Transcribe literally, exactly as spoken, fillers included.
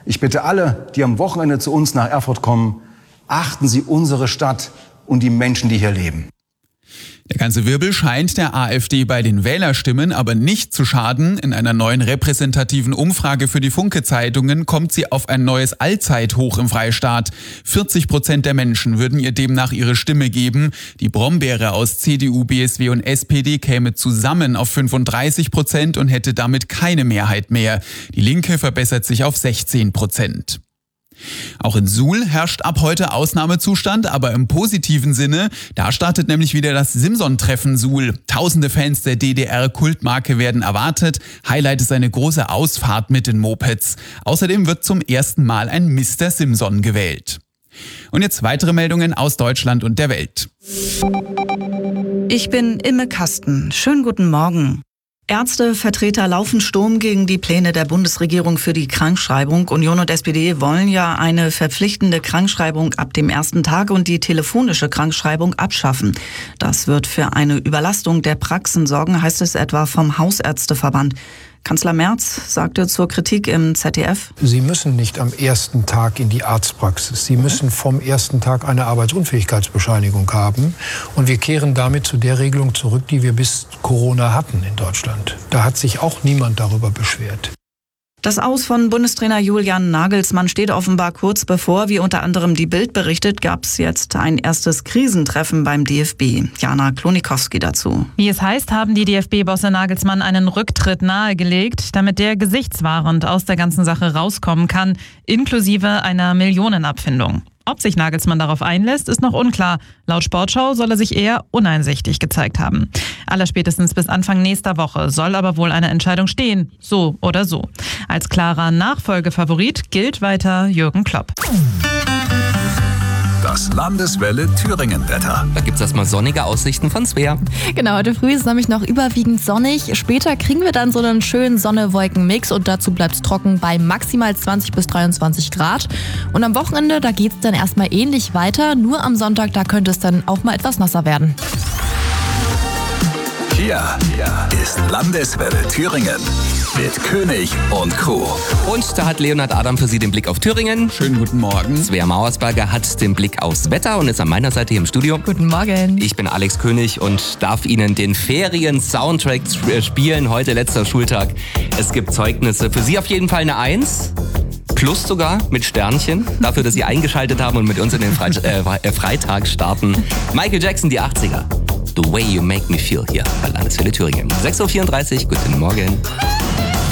Ich bitte alle, die am Wochenende zu uns nach Erfurt kommen, achten Sie unsere Stadt und die Menschen, die hier leben. Der ganze Wirbel scheint der AfD bei den Wählerstimmen aber nicht zu schaden. In einer neuen repräsentativen Umfrage für die Funke-Zeitungen kommt sie auf ein neues Allzeithoch im Freistaat. vierzig Prozent der Menschen würden ihr demnach ihre Stimme geben. Die Brombeere aus C D U, B S W und S P D käme zusammen auf fünfunddreißig Prozent und hätte damit keine Mehrheit mehr. Die Linke verbessert sich auf sechzehn Prozent. Auch in Suhl herrscht ab heute Ausnahmezustand, aber im positiven Sinne. Da startet nämlich wieder das Simson-Treffen Suhl. Tausende Fans der D D R-Kultmarke werden erwartet. Highlight ist eine große Ausfahrt mit den Mopeds. Außerdem wird zum ersten Mal ein Mister Simson gewählt. Und jetzt weitere Meldungen aus Deutschland und der Welt. Ich bin Imme Kasten. Schönen guten Morgen. Ärztevertreter laufen Sturm gegen die Pläne der Bundesregierung für die Krankschreibung. Union und S P D wollen ja eine verpflichtende Krankschreibung ab dem ersten Tag und die telefonische Krankschreibung abschaffen. Das wird für eine Überlastung der Praxen sorgen, heißt es etwa vom Hausärzteverband. Kanzler Merz sagte zur Kritik im Z D F: Sie müssen nicht am ersten Tag in die Arztpraxis. Sie müssen vom ersten Tag eine Arbeitsunfähigkeitsbescheinigung haben. Und wir kehren damit zu der Regelung zurück, die wir bis Corona hatten in Deutschland. Da hat sich auch niemand darüber beschwert. Das Aus von Bundestrainer Julian Nagelsmann steht offenbar kurz bevor. Wie unter anderem die Bild berichtet, gab es jetzt ein erstes Krisentreffen beim D F B. Jana Klonikowski dazu. Wie es heißt, haben die D F B-Bosse Nagelsmann einen Rücktritt nahegelegt, damit der gesichtswahrend aus der ganzen Sache rauskommen kann, inklusive einer Millionenabfindung. Ob sich Nagelsmann darauf einlässt, ist noch unklar. Laut Sportschau soll er sich eher uneinsichtig gezeigt haben. Allerspätestens bis Anfang nächster Woche soll aber wohl eine Entscheidung stehen, so oder so. Als klarer Nachfolgefavorit gilt weiter Jürgen Klopp. Das Landeswelle Thüringen-Wetter. Da gibt es erstmal sonnige Aussichten von Svea. Genau, heute früh ist es nämlich noch überwiegend sonnig. Später kriegen wir dann so einen schönen Sonne-Wolken-Mix und dazu bleibt es trocken bei maximal zwanzig bis dreiundzwanzig Grad. Und am Wochenende, da geht es dann erstmal ähnlich weiter. Nur am Sonntag, da könnte es dann auch mal etwas nasser werden. Hier ist Landeswelle Thüringen mit König und Crew. Und da hat Leonhard Adam für Sie den Blick auf Thüringen. Schönen guten Morgen. Svea Mauersberger hat den Blick aufs Wetter und ist an meiner Seite hier im Studio. Guten Morgen. Ich bin Alex König und darf Ihnen den Ferien-Soundtrack spielen. Heute letzter Schultag. Es gibt Zeugnisse. Für Sie auf jeden Fall eine Eins. Plus sogar mit Sternchen. Dafür, dass Sie eingeschaltet haben und mit uns in den Fre- äh, Freitag starten. Michael Jackson, die achtziger. The Way You Make Me Feel hier bei Landeswelle Thüringen. sechs Uhr vierunddreißig, guten Morgen.